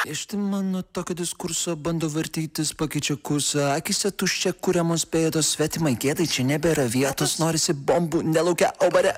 Iš tai mano tokio diskurso bando vartytis, pakeičia kursą, akise tuščia kuriamos pėdos, svetimai gėdai, čia nebėra vietos, norisi bombų, nelaukia, o bare